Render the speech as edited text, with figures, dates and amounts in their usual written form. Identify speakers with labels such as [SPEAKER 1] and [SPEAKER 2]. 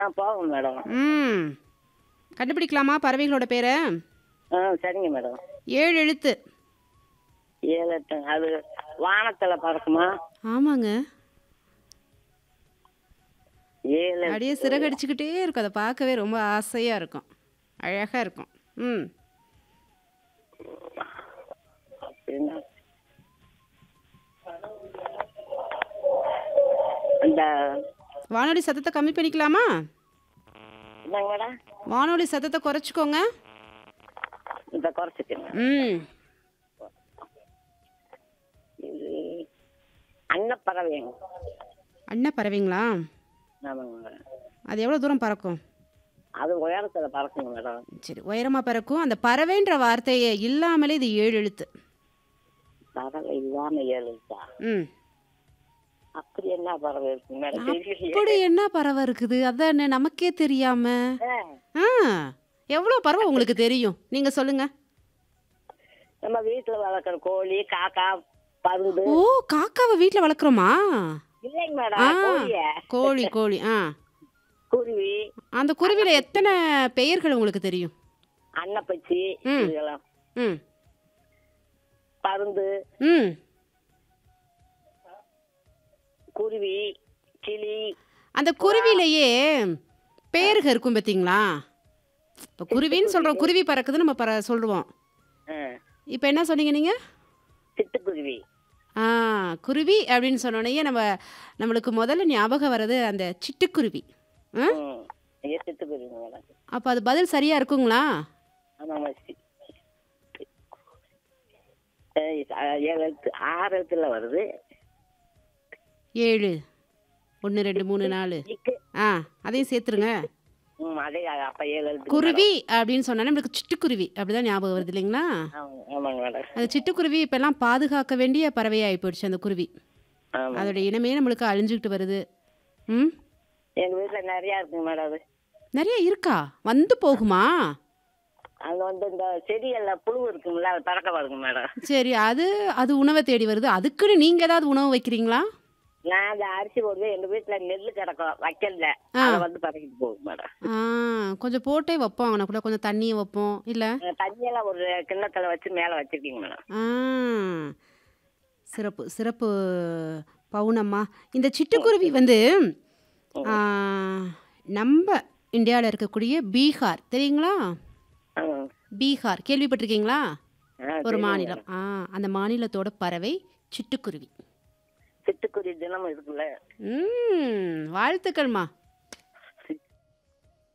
[SPEAKER 1] போகும் மேடம்.
[SPEAKER 2] ம். கண்டுபிடிக்கலாமா பறவைகளோட பேர?
[SPEAKER 1] சரிங்க மேடம்.
[SPEAKER 2] 7 எழுத்து.
[SPEAKER 1] 7, 8 அது வானத்துல பறக்குமா?
[SPEAKER 2] ஆமாங்க.
[SPEAKER 1] 7
[SPEAKER 2] அப்படியே சிறகடிச்சுக்கிட்டே இருக்கும். அத பார்க்கவே ரொம்ப ஆசையா இருக்கும். அழகா இருக்கும். ம்.
[SPEAKER 1] அப்படின்னா இந்த
[SPEAKER 2] வானொலி சத்தத்தை கம்மி பண்ணிக்கலாமா?
[SPEAKER 1] என்னங்க மேடம்?
[SPEAKER 2] வானொலி சத்தத்தை குறைச்சிக்கோங்க.
[SPEAKER 1] இந்த குறைச்சிக்கங்க.
[SPEAKER 2] ம்.
[SPEAKER 1] இது அன்னப்பறவைங்க.
[SPEAKER 2] பறவைங்களா?
[SPEAKER 1] ஆமாங்க மேடம்.
[SPEAKER 2] அது எவ்வளோ தூரம் பறக்கும்?
[SPEAKER 1] அது உயரத்துல பறக்குங்க மேடம்.
[SPEAKER 2] சரி, உயரமா பறக்கும். அந்த பறவைன்ற வார்த்தையே இல்லாமலே இது 7 எழுத்து.
[SPEAKER 1] பறவை இல்லாம 7 எழுத்தா?
[SPEAKER 2] ம்.
[SPEAKER 1] அப்படி என்ன பறவை இருக்கு மேடம்? தெரியலையே.
[SPEAKER 2] அப்படி என்ன பறவை இருக்குது? அதானே நமக்கே தெரியாம. ஆ, எவ்வளோ பறவை உங்களுக்கு தெரியும்? நீங்க சொல்லுங்க.
[SPEAKER 1] நம்ம வீட்டுல வளர்க்குற கோழி, காக்கா, பருந்து.
[SPEAKER 2] ஓ, காக்காவை வீட்டில் வளர்க்குறோமா?
[SPEAKER 1] இல்லைங்க
[SPEAKER 2] ஆ,
[SPEAKER 1] மேடம், கோழிய.
[SPEAKER 2] கோழி கோழி. ஆ,
[SPEAKER 1] குருவி,
[SPEAKER 2] அந்த குருவில எத்தனை பெயர்கள் உங்களுக்கு தெரியும்?
[SPEAKER 1] அன்னப்பச்சி,
[SPEAKER 2] ம்.
[SPEAKER 1] இதெல்லாம்.
[SPEAKER 2] ம்.
[SPEAKER 1] பருந்து,
[SPEAKER 2] ம்.
[SPEAKER 1] குருவி, கிளி.
[SPEAKER 2] அந்த குருவிலேயே பெயர்கள் இருக்கும் பார்த்தீங்களா? இப்போ குருவின்னு சொல்கிறோம், குருவி பறக்குது நம்ம சொல்லுவோம்.
[SPEAKER 1] ஆ,
[SPEAKER 2] இப்போ என்ன சொன்னீங்க நீங்க?
[SPEAKER 1] சிட்டுக்குருவி.
[SPEAKER 2] ஆ, குருவி அப்படின்னு சொன்னோடனே நம்மளுக்கு முதல்ல ஞாபகம் வர்றது அந்த சிட்டுக்குருவி. ஆ,
[SPEAKER 1] இது சிட்டுக்குருவி மேடம்.
[SPEAKER 2] அப்போ அது பதில் சரியா இருக்குங்களா?
[SPEAKER 1] ஆமாம். 7 எழுத்து, 6 எழுத்துல வருது.
[SPEAKER 2] 7 1 2 3 4.
[SPEAKER 1] இக்கு.
[SPEAKER 2] ஆ, அதையும் சேர்த்துருங்க.
[SPEAKER 1] அதே அப்ப 7 எழுத்து.
[SPEAKER 2] குருவி அப்படின்னு சொன்னா நம்மளுக்கு சிட்டுக்குருவி அப்படிதான் ஞாபகம் வருது இல்லைங்களா?
[SPEAKER 1] ஆமாங்க மேடம்.
[SPEAKER 2] அந்த சிட்டுக்குருவி இப்பெல்லாம் பாதுகாக்க வேண்டிய பறவையாகி போயிடுச்சு அந்த குருவி.
[SPEAKER 1] ஆமா.
[SPEAKER 2] அதோட இனமே நம்மளுக்கு அழிஞ்சுக்கிட்டு வருது. ம்.
[SPEAKER 1] எங்க வீட்டுல நிறைய இருக்குங்க மேடம். அது
[SPEAKER 2] நிறைய இருக்கா? வந்து போகுமா?
[SPEAKER 1] அங்க இந்த செடியெல்லாம் புழு இருக்குங்களா, அது பறக்க வருங்க மேடம்.
[SPEAKER 2] சரி, அது உணவை தேடி வருது. அதுக்குன்னு நீங்க ஏதாவது உணவு வைக்கிறீங்களா?
[SPEAKER 1] நான் அந்த அரிசி போடுவேன், எங்க வீட்டுல நெல்லு கிடக்கும் வைக்கல,
[SPEAKER 2] ஆ.
[SPEAKER 1] அதை வந்து பறக்கிட்டு போகும் மேடம்.
[SPEAKER 2] ஆ, கொஞ்சம் போட்டே வைப்போம். அவனை கூட கொஞ்சம் தண்ணியை வைப்போம் இல்லை?
[SPEAKER 1] தண்ணியெல்லாம் ஒரு கிண்ணத்துல வச்சு மேல வச்சிருக்கீங்க மேடம்.
[SPEAKER 2] ஆ, சிறப்பு சிறப்பு பவுனம்மா. இந்த சிட்டுக்குருவி வந்து ஆ, நம்ம இந்தியாவில் இருக்கக்கூடிய பீகார் தெரியுங்களா?
[SPEAKER 1] ஆ.
[SPEAKER 2] பீகார் கேள்விப்பட்டிருக்கீங்களா? ஒரு
[SPEAKER 1] தெரியும்
[SPEAKER 2] மாநிலம்.
[SPEAKER 1] மேடம்.
[SPEAKER 2] அந்த மாநிலத்தோட பறவை சிட்டுக்குருவி.
[SPEAKER 1] சிட்டுக்குருவி தினமும் இருக்குல்ல.
[SPEAKER 2] வாழ்த்துக்கள்மா.